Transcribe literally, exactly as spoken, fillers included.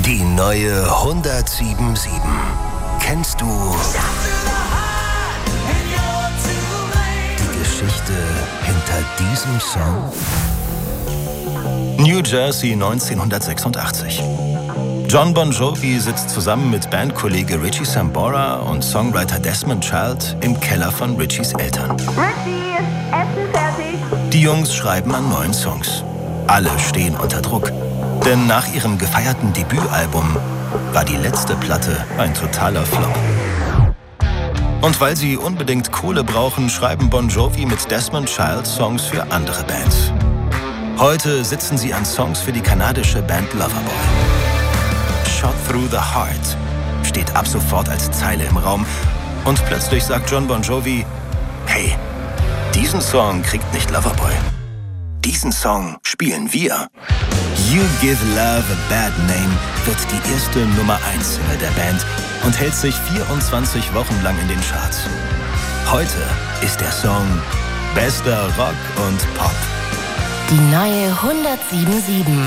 Die neue hundertsieben Komma sieben. Kennst du die Geschichte hinter diesem Song? New Jersey neunzehnhundertsechsundachtzig. Jon Bon Jovi sitzt zusammen mit Bandkollege Richie Sambora und Songwriter Desmond Child im Keller von Richies Eltern. Richie, Essen fertig. Die Jungs schreiben an neuen Songs. Alle stehen unter Druck. Denn nach ihrem gefeierten Debütalbum war die letzte Platte ein totaler Flop. Und weil sie unbedingt Kohle brauchen, schreiben Bon Jovi mit Desmond Child Songs für andere Bands. Heute sitzen sie an Songs für die kanadische Band Loverboy. Shot Through the Heart steht ab sofort als Zeile im Raum und plötzlich sagt Jon Bon Jovi: Hey, diesen Song kriegt nicht Loverboy. Diesen Song spielen wir. You Give Love a Bad Name wird die erste Nummer eins Single der Band und hält sich vierundzwanzig Wochen lang in den Charts. Heute ist der Song bester Rock und Pop. Die neue hundertsieben Komma sieben.